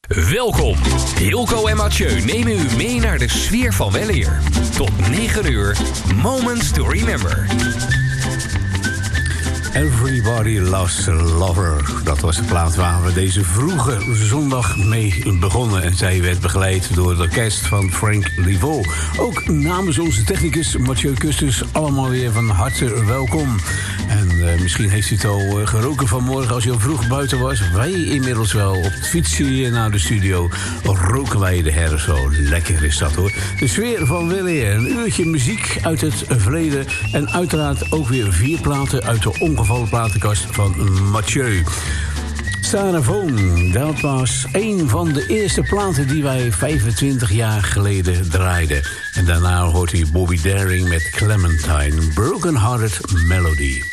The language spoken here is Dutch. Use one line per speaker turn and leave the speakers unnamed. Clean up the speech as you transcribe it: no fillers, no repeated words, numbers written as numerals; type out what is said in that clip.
Welkom. Hilco en Mathieu nemen u mee naar de sfeer van weleer. Tot 9 uur, Moments to Remember.
Everybody Loves a Lover. Dat was de plaat waar we deze vroege zondag mee begonnen. En zij werd begeleid door het orkest van Frank Livaux. Ook namens onze technicus Mathieu Kustus allemaal weer van harte welkom. En misschien heeft u het al geroken vanmorgen als je al vroeg buiten was. Wij inmiddels wel. Op het fietsje hier naar de studio roken wij de herfst zo. Lekker is dat hoor. De sfeer van weleer. Een uurtje muziek uit het verleden. En uiteraard ook weer 4 platen uit de ongevallen platenkast van Mathieu. Saravoon, dat was een van de eerste platen die wij 25 jaar geleden draaiden. En daarna hoort u Bobby Darin met Clementine, Broken Hearted Melody.